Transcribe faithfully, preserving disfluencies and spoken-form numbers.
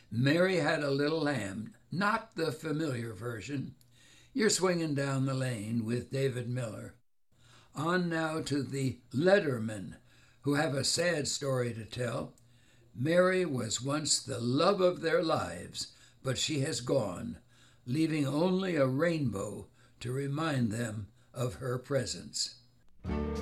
Mary Had a Little Lamb, not the familiar version. You're swinging down the lane with David Miller. On now to the Lettermen, who have a sad story to tell. Mary was once the love of their lives, but she has gone, leaving only a rainbow to remind them of her presence.